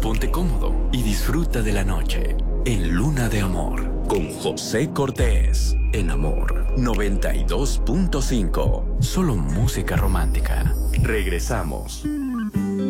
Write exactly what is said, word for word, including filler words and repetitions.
ponte cómodo y disfruta de la noche en Luna de Amor con José Cortés. En Amor noventa y dos punto cinco. Solo música romántica. Regresamos.